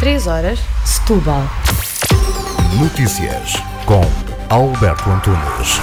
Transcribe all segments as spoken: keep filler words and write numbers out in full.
três horas, Setúbal. Notícias com Alberto Antunes.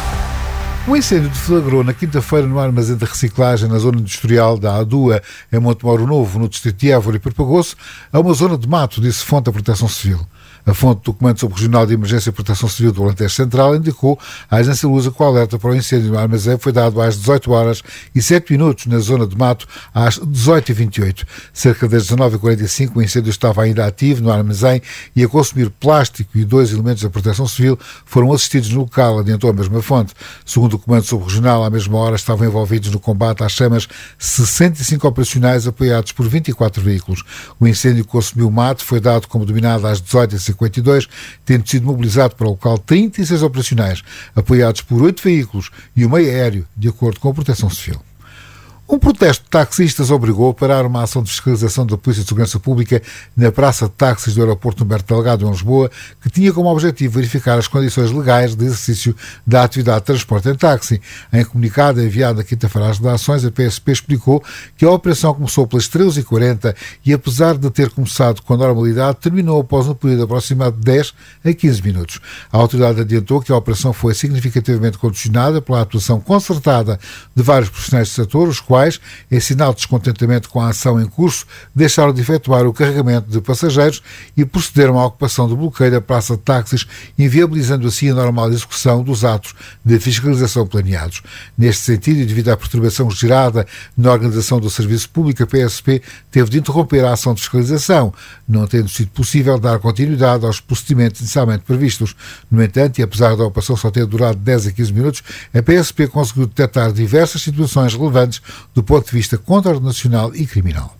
O incêndio deflagrou na quinta-feira no armazém de reciclagem na zona industrial da Adua, em Montemoro Novo, no distrito de Évora, e propagou-se a uma zona de mato, disse fonte da Proteção Civil. A fonte do Comando Subregional de Emergência e Proteção Civil do Alentejo Central indicou à Agência Lusa que o alerta para o incêndio no armazém foi dado às dezoito horas e sete minutos na zona de mato, às dezoito e vinte e oito. Cerca das dezanove e quarenta e cinco o incêndio estava ainda ativo no armazém e a consumir plástico, e dois elementos da Proteção Civil foram assistidos no local, adiantou a mesma fonte. Segundo o Comando Subregional, à mesma hora estavam envolvidos no combate às chamas sessenta e cinco operacionais apoiados por vinte e quatro veículos. O incêndio que consumiu mato foi dado como dominado às dezoito e cinquenta e dois, tendo sido mobilizado para o local trinta e seis operacionais, apoiados por oito veículos e o meio aéreo, de acordo com a Proteção Civil. Um protesto de taxistas obrigou a parar uma ação de fiscalização da Polícia de Segurança Pública na Praça de Táxis do Aeroporto Humberto Delgado, em Lisboa, que tinha como objetivo verificar as condições legais de exercício da atividade de transporte em táxi. Em comunicado enviado na quinta-feira às redações, a P S P explicou que a operação começou pelas treze e quarenta e, apesar de ter começado com a normalidade, terminou após um período aproximado de dez a quinze minutos. A autoridade adiantou que a operação foi significativamente condicionada pela atuação concertada de vários profissionais do setor, os quais, em sinal de descontentamento com a ação em curso, deixaram de efetuar o carregamento de passageiros e procederam à ocupação do bloqueio da praça de táxis, inviabilizando assim a normal execução dos atos de fiscalização planeados. Neste sentido, e devido à perturbação gerada na organização do serviço público, a P S P teve de interromper a ação de fiscalização, não tendo sido possível dar continuidade aos procedimentos inicialmente previstos. No entanto, e apesar da operação só ter durado dez a quinze minutos, a P S P conseguiu detectar diversas situações relevantes do ponto de vista contraordenacional e criminal.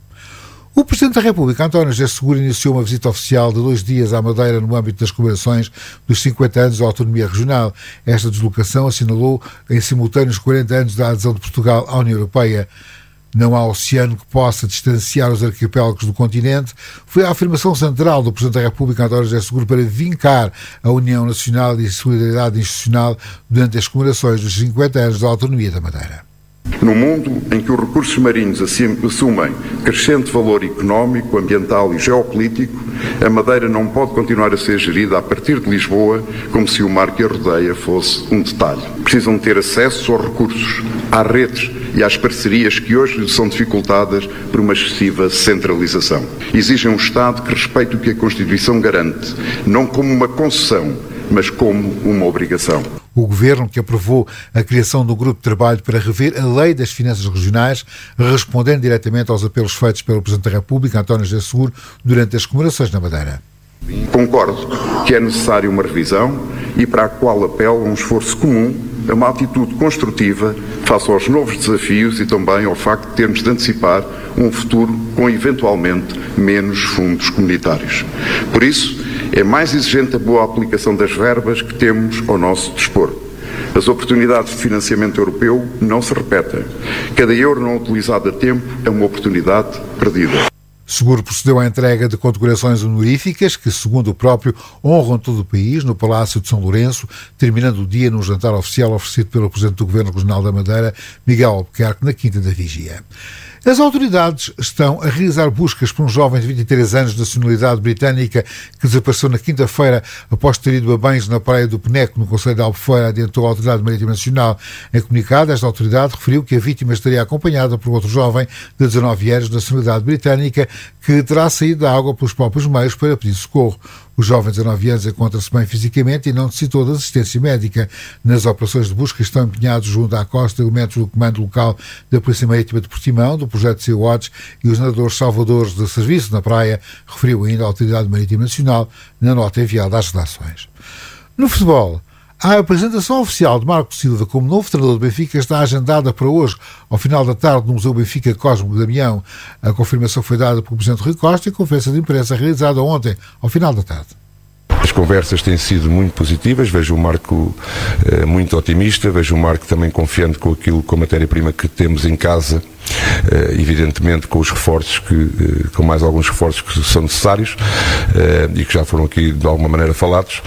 O Presidente da República, António José Seguro, iniciou uma visita oficial de dois dias à Madeira no âmbito das comemorações dos cinquenta anos da autonomia regional. Esta deslocação assinalou em simultâneo os quarenta anos da adesão de Portugal à União Europeia. Não há oceano que possa distanciar os arquipélagos do continente. Foi a afirmação central do Presidente da República, António José Seguro, para vincar a união nacional e a solidariedade institucional durante as comemorações dos cinquenta anos da autonomia da Madeira. No mundo em que os recursos marinhos assumem crescente valor económico, ambiental e geopolítico, a Madeira não pode continuar a ser gerida a partir de Lisboa como se o mar que a rodeia fosse um detalhe. Precisam ter acesso aos recursos, às redes e às parcerias que hoje lhes são dificultadas por uma excessiva centralização. Exigem um Estado que respeite o que a Constituição garante, não como uma concessão, mas como uma obrigação. O Governo, que aprovou a criação do grupo de trabalho para rever a Lei das Finanças Regionais, respondendo diretamente aos apelos feitos pelo Presidente da República, António José Seguro, durante as comemorações na Madeira. Concordo que é necessária uma revisão e para a qual apelo a um esforço comum, a uma atitude construtiva face aos novos desafios e também ao facto de termos de antecipar um futuro com eventualmente menos fundos comunitários. Por isso, é mais exigente a boa aplicação das verbas que temos ao nosso dispor. As oportunidades de financiamento europeu não se repetem. Cada euro não utilizado a tempo é uma oportunidade perdida. Seguro procedeu à entrega de condecorações honoríficas que, segundo o próprio, honram todo o país no Palácio de São Lourenço, terminando o dia num jantar oficial oferecido pelo Presidente do Governo Regional da Madeira, Miguel Albuquerque, na Quinta da Vigia. As autoridades estão a realizar buscas por um jovem de vinte e três anos de nacionalidade britânica que desapareceu na quinta-feira após ter ido a banhos na praia do Peneco, no concelho de Albufeira, adiantou a Autoridade Marítima Nacional. Em comunicado, esta autoridade referiu que a vítima estaria acompanhada por outro jovem de dezanove anos de nacionalidade britânica que terá saído da água pelos próprios meios para pedir socorro. O jovem de dezanove anos encontra-se bem fisicamente e não necessitou de assistência médica. Nas operações de busca estão empenhados junto à costa elementos do Comando Local da Polícia Marítima de Portimão, do Projeto Sea-Watch e os nadadores salvadores de serviço na praia, referiu ainda a Autoridade Marítima Nacional na nota enviada às redações. No futebol, a apresentação oficial de Marco Silva como novo treinador do Benfica está agendada para hoje, ao final da tarde, no Museu Benfica Cosmo de Damião. A confirmação foi dada pelo Presidente Rui Costa e a conferência de imprensa realizada ontem, ao final da tarde. As conversas têm sido muito positivas, vejo o Marco eh, muito otimista, vejo o Marco também confiante com aquilo, com a matéria-prima que temos em casa, eh, evidentemente com os reforços, que, eh, com mais alguns reforços que são necessários eh, e que já foram aqui de alguma maneira falados,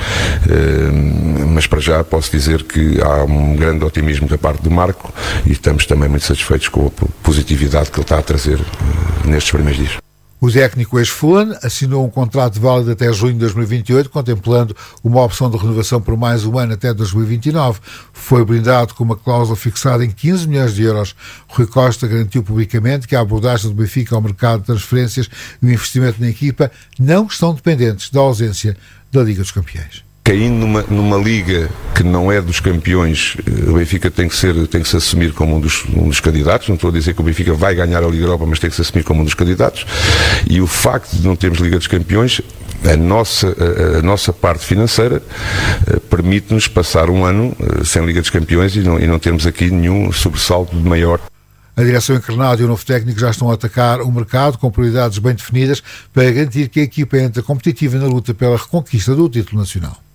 eh, mas para já posso dizer que há um grande otimismo da parte do Marco e estamos também muito satisfeitos com a positividade que ele está a trazer eh, nestes primeiros dias. O técnico ex-Fulham assinou um contrato válido até junho de dois mil e vinte e oito, contemplando uma opção de renovação por mais um ano até dois mil e vinte e nove. Foi blindado com uma cláusula fixada em quinze milhões de euros. Rui Costa garantiu publicamente que a abordagem do Benfica ao mercado de transferências e o investimento na equipa não estão dependentes da ausência da Liga dos Campeões. Caindo numa, numa liga que não é dos campeões, o Benfica tem que, ser, tem que se assumir como um dos, um dos candidatos. Não estou a dizer que o Benfica vai ganhar a Liga Europa, mas tem que se assumir como um dos candidatos. E o facto de não termos Liga dos Campeões, a nossa, a, a nossa parte financeira permite-nos passar um ano sem Liga dos Campeões e não, e não termos aqui nenhum sobressalto de maior. A direção encarnada e o novo técnico já estão a atacar o mercado com prioridades bem definidas para garantir que a equipa entre competitiva na luta pela reconquista do título nacional.